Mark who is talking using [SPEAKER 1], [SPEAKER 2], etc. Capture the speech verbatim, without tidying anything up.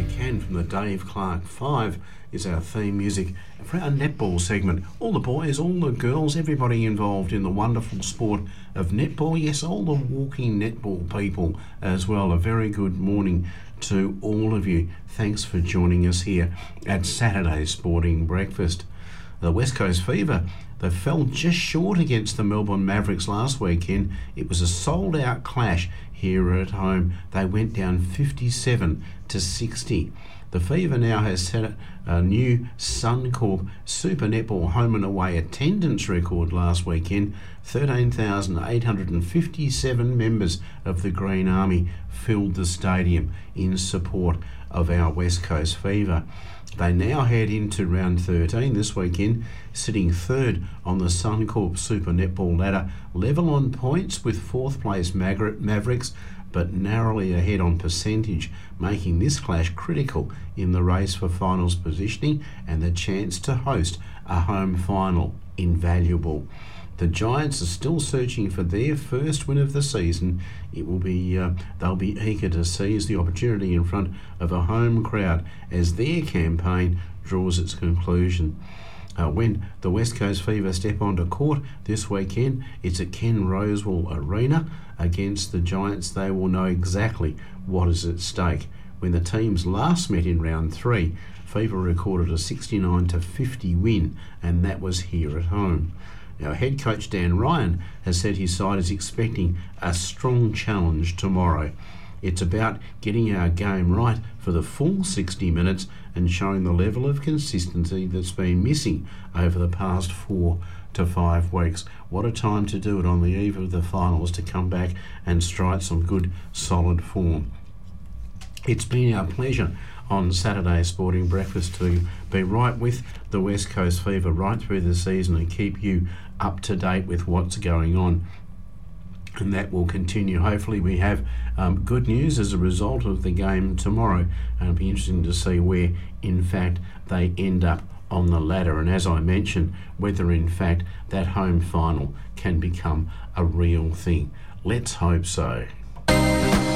[SPEAKER 1] Can from the Dave Clark Five is our theme music for our netball segment. All the boys, all the girls, everybody involved in the wonderful sport of netball. Yes, all the walking netball people as well. A very good morning to all of you. Thanks for joining us here at Saturday's Sporting Breakfast. The West Coast Fever, they fell just short against the Melbourne Mavericks last weekend. It was a sold-out clash here at home. They went down fifty-seven to sixty. The Fever now has set a new Suncorp Super Netball home and away attendance record last weekend. thirteen thousand eight hundred fifty-seven members of the Green Army filled the stadium in support of our West Coast Fever. They now head into round thirteen this weekend, sitting third on the Suncorp Super Netball ladder, level on points with fourth place Mavericks, but narrowly ahead on percentage, making this clash critical in the race for finals positioning and the chance to host a home final invaluable. The Giants are still searching for their first win of the season. It will be uh, they'll be eager to seize the opportunity in front of a home crowd as their campaign draws its conclusion. Uh, when the West Coast Fever step onto court this weekend, it's at Ken Rosewall Arena against the Giants. They will know exactly what is at stake. When the teams last met in round three, Fever recorded a sixty-nine to fifty win, and that was here at home. Now, head coach Dan Ryan has said his side is expecting a strong challenge tomorrow. It's about getting our game right for the full sixty minutes and showing the level of consistency that's been missing over the past four to five weeks. What a time to do it on the eve of the finals, to come back and strike some good, solid form. It's been our pleasure on Saturday's Sporting Breakfast to be right with the West Coast Fever right through the season and keep you up to date with what's going on. And that will continue. Hopefully we have um, good news as a result of the game tomorrow, and it'll be interesting to see where in fact they end up on the ladder, and as I mentioned, whether in fact that home final can become a real thing. Let's hope so.